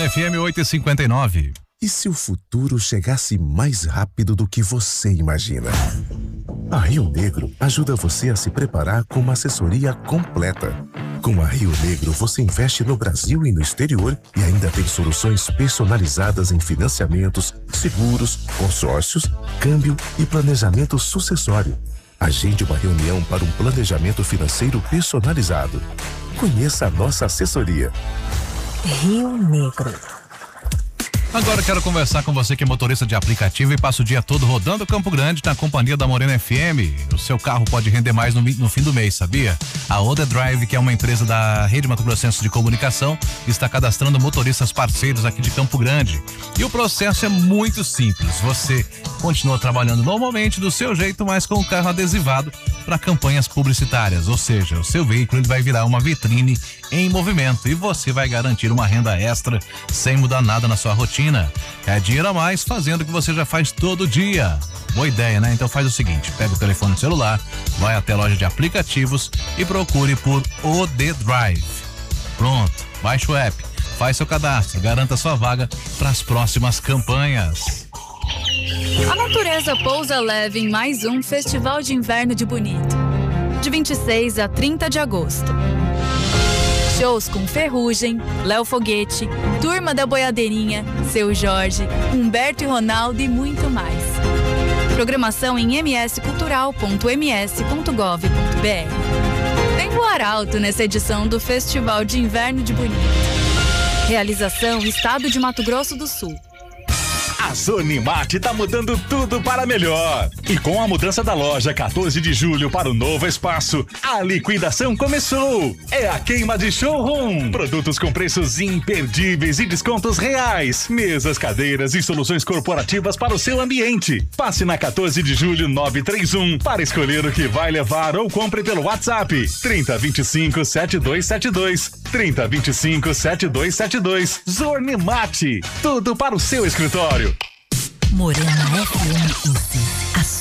Morena FM 8h59. E se o futuro chegasse mais rápido do que você imagina? A Rio Negro ajuda você a se preparar com uma assessoria completa. Com a Rio Negro, você investe no Brasil e no exterior e ainda tem soluções personalizadas em financiamentos, seguros, consórcios, câmbio e planejamento sucessório. Agende uma reunião para um planejamento financeiro personalizado. Conheça a nossa assessoria. Rio Negro. Agora eu quero conversar com você que é motorista de aplicativo e passa o dia todo rodando Campo Grande na companhia da Morena FM. O seu carro pode render mais no fim do mês, sabia? A Oda Drive, que é uma empresa da Rede Mato Grossense de Comunicação, está cadastrando motoristas parceiros aqui de Campo Grande. E o processo é muito simples. Você continua trabalhando normalmente do seu jeito, mas com o carro adesivado para campanhas publicitárias. Ou seja, o seu veículo ele vai virar uma vitrine em movimento e você vai garantir uma renda extra sem mudar nada na sua rotina. É dinheiro a mais fazendo o que você já faz todo dia. Boa ideia, né? Então faz o seguinte, pega o telefone celular, vai até a loja de aplicativos e procure por OD Drive. Pronto, baixa o app, faz seu cadastro, garanta sua vaga para as próximas campanhas. A natureza pousa leve em mais um Festival de Inverno de Bonito, de 26 a 30 de agosto. Shows com Ferrugem, Léo Foguete, Turma da Boiadeirinha, Seu Jorge, Humberto e Ronaldo e muito mais. Programação em mscultural.ms.gov.br. Tem voar alto nessa edição do Festival de Inverno de Bonito. Realização Estado de Mato Grosso do Sul. A Zonimate tá mudando tudo para melhor. E com a mudança da loja 14 de julho para o novo espaço, a liquidação começou. É a queima de showroom. Produtos com preços imperdíveis e descontos reais. Mesas, cadeiras e soluções corporativas para o seu ambiente. Passe na 14 de julho 931 para escolher o que vai levar ou compre pelo WhatsApp 3025-7272. 3025-7272. Zonimate. Tudo para o seu escritório. Morena FM.